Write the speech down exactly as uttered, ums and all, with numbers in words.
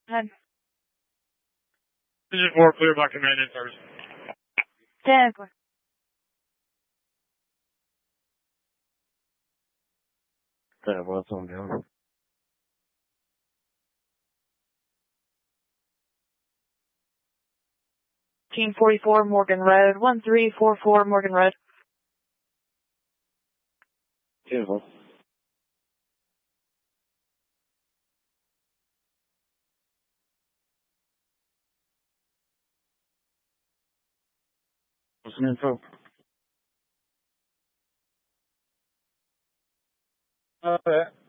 Ten. This is four, clear by command in service. Ten, clear. That was on down. Team forty-four, Morgan Road. one three four four, Morgan Road. Beautiful. What's some info? Uh,